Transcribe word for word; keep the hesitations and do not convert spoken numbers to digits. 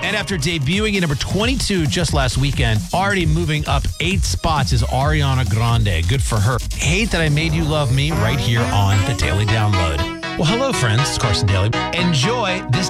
And after debuting at number twenty-two just last weekend, already moving up eight spots is Ariana Grande. Good for her. Hate That I Made You Love Me right here on the Daily Download. Well, hello, friends. It's Carson Daly. Enjoy this